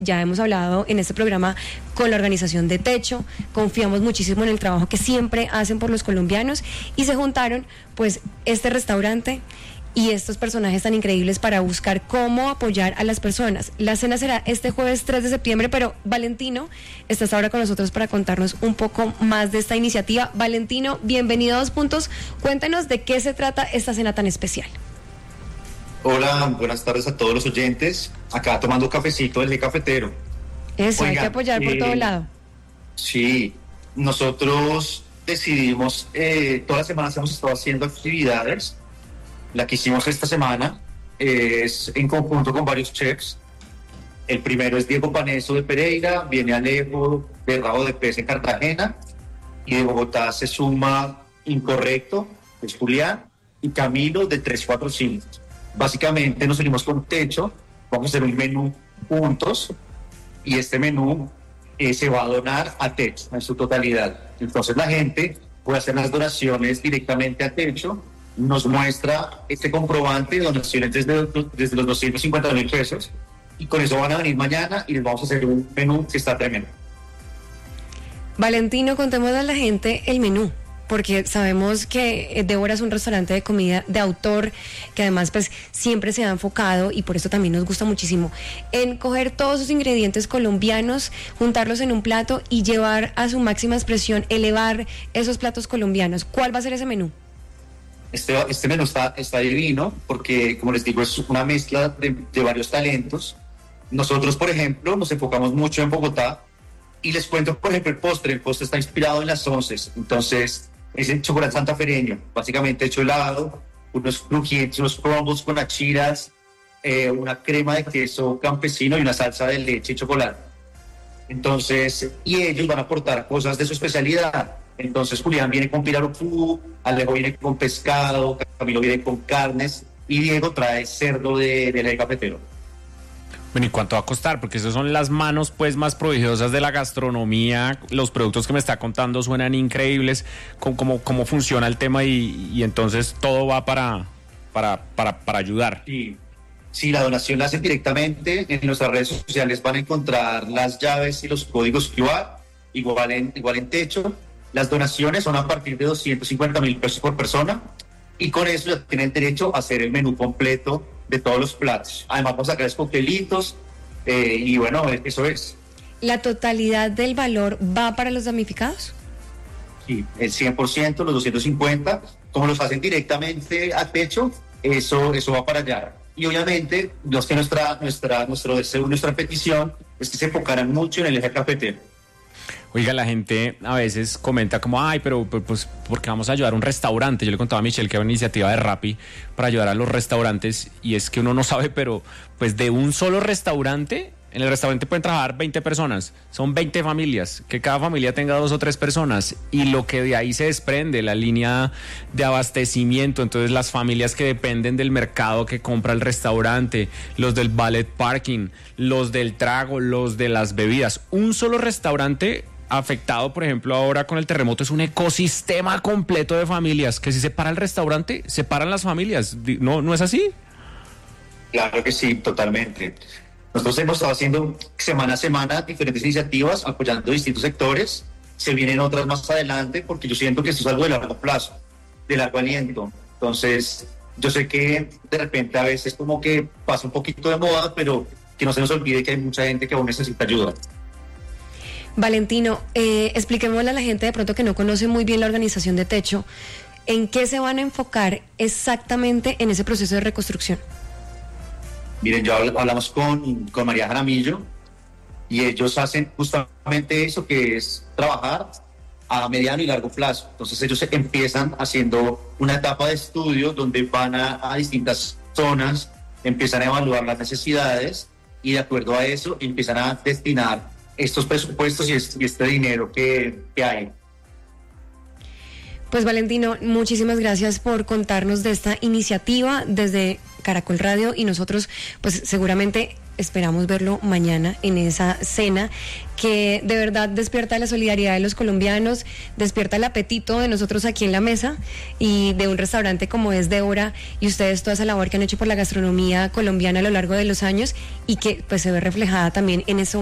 Ya hemos hablado en este programa con la organización de Techo, confiamos muchísimo en el trabajo que siempre hacen por los colombianos y se juntaron pues este restaurante y estos personajes tan increíbles para buscar cómo apoyar a las personas. La cena será este jueves 3 de septiembre, pero Valentino está ahora con nosotros para contarnos un poco más de esta iniciativa. Valentino, bienvenido a Dos Puntos, cuéntanos de qué se trata esta cena tan especial. Hola, buenas tardes a todos los oyentes. Acá tomando cafecito del cafetero. Eso, hay que apoyar por todo lado. Sí, nosotros decidimos, todas las semanas hemos estado haciendo actividades. La que hicimos esta semana es en conjunto con varios chefs. El primero es Diego Paneso de Pereira, viene Alejo de Rabo de Pez en Cartagena, y de Bogotá se suma Incorrecto, es Julián, y Camilo de 345. Básicamente nos unimos con Techo, vamos a hacer un menú juntos y este menú se va a donar a Techo en su totalidad. Entonces la gente puede hacer las donaciones directamente a Techo, nos muestra este comprobante de donaciones desde los 250,000 pesos y con eso van a venir mañana y les vamos a hacer un menú que está tremendo. Valentino, contémosle a la gente el menú, porque sabemos que Débora es un restaurante de comida de autor, que además pues siempre se ha enfocado, y por eso también nos gusta muchísimo, en coger todos esos ingredientes colombianos, juntarlos en un plato y llevar a su máxima expresión, elevar esos platos colombianos. ¿Cuál va a ser ese menú? Este menú está divino, porque como les digo, es una mezcla de varios talentos. Nosotros, por ejemplo, nos enfocamos mucho en Bogotá, y les cuento, por ejemplo, el postre está inspirado en las onces, entonces es el chocolate santafereño, básicamente hecho helado, unos crujientes, unos crumbles con achiras, una crema de queso campesino y una salsa de leche y chocolate. Entonces, y ellos van a aportar cosas de su especialidad. Entonces Julián viene con pirarucú, Alejo viene con pescado, Camilo viene con carnes y Diego trae cerdo del cafetero. Bueno, ¿y cuánto va a costar? Porque esas son las manos pues más prodigiosas de la gastronomía. Los productos que me está contando suenan increíbles. ¿Cómo funciona el tema? Y entonces todo va para ayudar. Sí, la donación la hacen directamente. En nuestras redes sociales van a encontrar las llaves y los códigos QR, igual en Techo. Las donaciones son a partir de 250,000 pesos por persona. Y con eso ya tienen derecho a hacer el menú completo de todos los platos. Además vamos a sacar coctelitos y bueno, eso es. ¿La totalidad del valor va para los damnificados? Sí, el 100%, los 250, como los hacen directamente a Techo, eso va para allá. Y obviamente, nuestro deseo, nuestra petición es que se enfocaran mucho en el eje cafetero. Oiga, la gente a veces comenta como, ay, pero pues, ¿por qué vamos a ayudar a un restaurante? Yo le contaba a Michelle que era una iniciativa de Rappi para ayudar a los restaurantes, y es que uno no sabe, pero pues de un solo restaurante, en el restaurante pueden trabajar 20 personas, son 20 familias, que cada familia tenga 2 o 3 personas, y lo que de ahí se desprende, la línea de abastecimiento, entonces las familias que dependen del mercado que compra el restaurante, los del valet parking, los del trago, los de las bebidas, un solo restaurante afectado, por ejemplo, ahora con el terremoto, es un ecosistema completo de familias, que si se para el restaurante, se paran las familias. ¿No es así? Claro que sí, totalmente. Nosotros hemos estado haciendo semana a semana diferentes iniciativas, apoyando distintos sectores. Se vienen otras más adelante, porque yo siento que esto es algo de largo plazo, de largo aliento. Entonces, yo sé que de repente a veces como que pasa un poquito de moda, pero que no se nos olvide que hay mucha gente que aún necesita ayuda. Valentino, expliquémosle a la gente de pronto que no conoce muy bien la organización de Techo, ¿en qué se van a enfocar exactamente en ese proceso de reconstrucción? Miren, yo hablamos con María Jaramillo y ellos hacen justamente eso, que es trabajar a mediano y largo plazo. Entonces ellos empiezan haciendo una etapa de estudio donde van a distintas zonas, empiezan a evaluar las necesidades y de acuerdo a eso empiezan a destinar estos presupuestos y este dinero que hay. Pues Valentino, muchísimas gracias por contarnos de esta iniciativa. Desde Caracol Radio, y nosotros pues seguramente esperamos verlo mañana en esa cena que de verdad despierta la solidaridad de los colombianos, despierta el apetito de nosotros aquí en la mesa y de un restaurante como es Débora y ustedes toda esa labor que han hecho por la gastronomía colombiana a lo largo de los años y que pues se ve reflejada también en eso